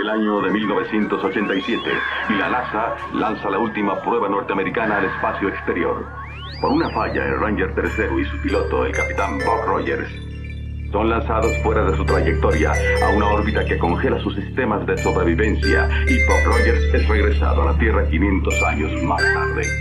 el año de 1987 y la NASA lanza la última prueba norteamericana al espacio exterior. Por una falla, el Ranger tercero y su piloto, el capitán Buck Rogers, son lanzados fuera de su trayectoria a una órbita que congela sus sistemas de sobrevivencia y Buck Rogers es regresado a la Tierra 500 años más tarde.